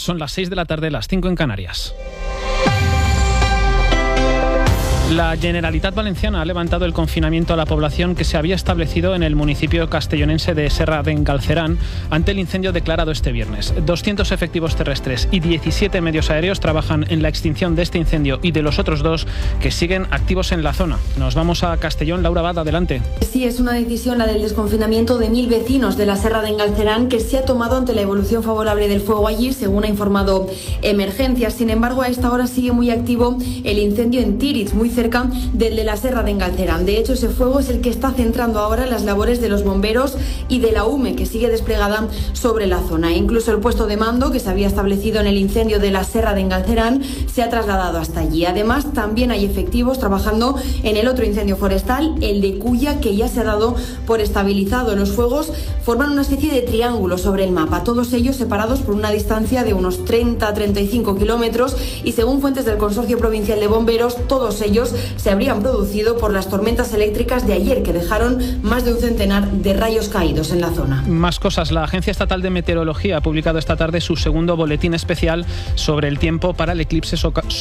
Son las 6 de la tarde, las 5 en Canarias. La Generalitat Valenciana ha levantado el confinamiento a la población que se había establecido en el municipio castellonense de Serra d'en Galceran ante el incendio declarado este viernes. 200 efectivos terrestres y 17 medios aéreos trabajan en la extinción de este incendio y de los otros 2 que siguen activos en la zona. Nos vamos a Castellón. Laura Abad, adelante. Sí, es una decisión, la del desconfinamiento de 1000 vecinos de la Serra d'en Galceran, que se ha tomado ante la evolución favorable del fuego allí, según ha informado Emergencias. Sin embargo, a esta hora sigue muy activo el incendio en Tíritz, muy cerca del de la Serra d'en Galceran. De hecho, ese fuego es el que está centrando ahora las labores de los bomberos y de la UME, que sigue desplegada sobre la zona. Incluso el puesto de mando que se había establecido en el incendio de la Serra d'en Galceran se ha trasladado hasta allí. Además, también hay efectivos trabajando en el otro incendio forestal, el de Culla, que ya se ha dado por estabilizado. Los fuegos forman una especie de triángulo sobre el mapa, todos ellos separados por una distancia de unos 30-35 kilómetros, y según fuentes del Consorcio Provincial de Bomberos, todos ellos se habrían producido por las tormentas eléctricas de ayer, que dejaron más de un centenar de rayos caídos en la zona. Más cosas. La Agencia Estatal de Meteorología ha publicado esta tarde su segundo boletín especial sobre el tiempo para el eclipse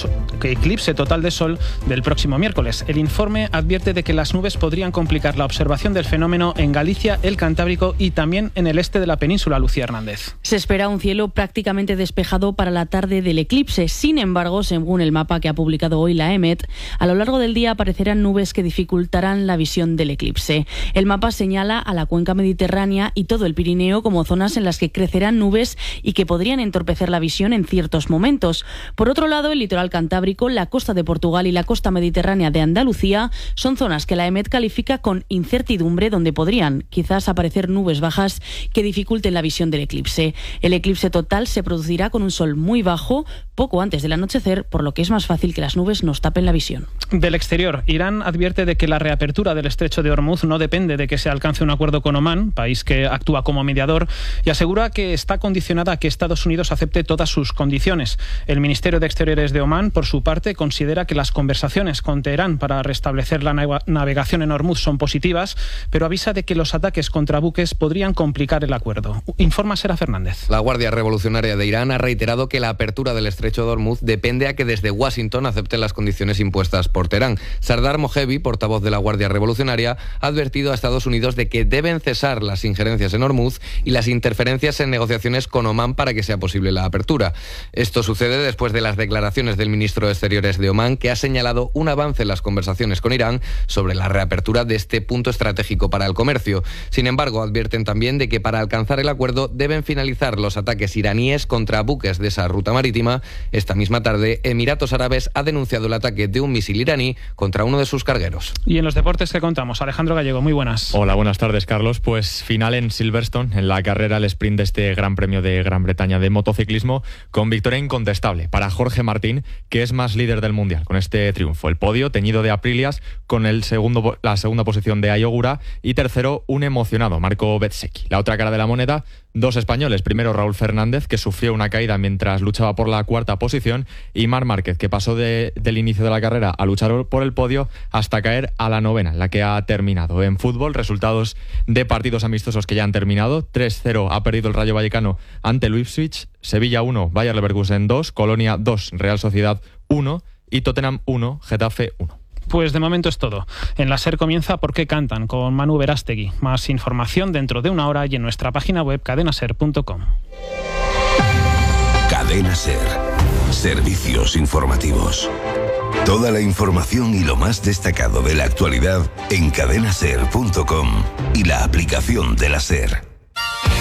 total de sol del próximo miércoles. El informe advierte de que las nubes podrían complicar la observación del fenómeno en Galicia, el Cantábrico y también en el este de la península. Lucía Hernández. Se espera un cielo prácticamente despejado para la tarde del eclipse. Sin embargo, según el mapa que ha publicado hoy la EMET, a lo largo del día aparecerán nubes que dificultarán la visión del eclipse. El mapa señala a la cuenca mediterránea y todo el Pirineo como zonas en las que crecerán nubes y que podrían entorpecer la visión en ciertos momentos. Por otro lado, el litoral cantábrico, la costa de Portugal y la costa mediterránea de Andalucía son zonas que la EMET califica con incertidumbre, donde podrían quizás aparecer nubes bajas que dificulten la visión del eclipse. El eclipse total se producirá con un sol muy bajo, poco antes del anochecer, por lo que es más fácil que las nubes nos tapen la visión. Del exterior, Irán advierte de que la reapertura del estrecho de Hormuz no depende de que se alcance un acuerdo con Omán, país que actúa como mediador, y asegura que está condicionada a que Estados Unidos acepte todas sus condiciones. El Ministerio de Exteriores de Omán, por su parte, considera que las conversaciones con Teherán para restablecer la navegación en Hormuz son positivas, pero avisa de que los ataques contra buques podrían complicar el acuerdo. Informa Sera Fernández. La Guardia Revolucionaria de Irán ha reiterado que la apertura del estrecho de Hormuz depende a que desde Washington acepten las condiciones impuestas por Teherán. Sardar Mohebi, portavoz de la Guardia Revolucionaria, ha advertido a Estados Unidos de que deben cesar las injerencias en Hormuz y las interferencias en negociaciones con Omán para que sea posible la apertura. Esto sucede después de las declaraciones del ministro de Exteriores de Omán, que ha señalado un avance en las conversaciones con Irán sobre la reapertura de este punto estratégico para el comercio. Sin embargo, advierten también de que para alcanzar el acuerdo deben finalizar los ataques iraníes contra buques de esa ruta marítima. Esta misma tarde, Emiratos Árabes ha denunciado el ataque de un misil iraní contra uno de sus cargueros. Y en los deportes que contamos, Alejandro Gallego, muy buenas. Hola, buenas tardes, Carlos. Pues final en Silverstone, en la carrera al sprint de este Gran Premio de Gran Bretaña de motociclismo, con victoria incontestable para Jorge Martín, que es más líder del Mundial con este triunfo. El podio teñido de Aprilias, con la segunda posición de Ayogura, y tercero un emocionado Marco Bezzecchi. La otra cara de la moneda, dos españoles. Primero Raúl Fernández, que sufrió una caída mientras luchaba por la cuarta posición, y Marc Márquez, que pasó del inicio de la carrera a luchar por el podio hasta caer a la novena, en la que ha terminado. En fútbol, resultados de partidos amistosos que ya han terminado. 3-0 ha perdido el Rayo Vallecano ante el Ipswich, Sevilla 1, Bayer Leverkusen 2, Colonia 2, Real Sociedad 1 y Tottenham 1, Getafe 1. Pues de momento es todo. En la SER comienza ¿Por qué cantan?, con Manu Verástegui. Más información dentro de una hora y en nuestra página web cadenaser.com. Cadena SER. Servicios informativos. Toda la información y lo más destacado de la actualidad en cadenaser.com y la aplicación de la SER.